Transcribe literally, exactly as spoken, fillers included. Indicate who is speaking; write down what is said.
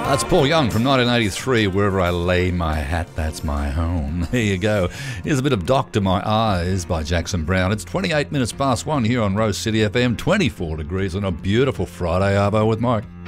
Speaker 1: That's Paul Young from nineteen eighty-three, Wherever I Lay My Hat, That's My Home. There you go. Here's a bit of Doctor My Eyes by Jackson Browne. It's twenty-eight minutes past one here on Rose City F M, twenty-four degrees on a beautiful Friday arvo with Mike.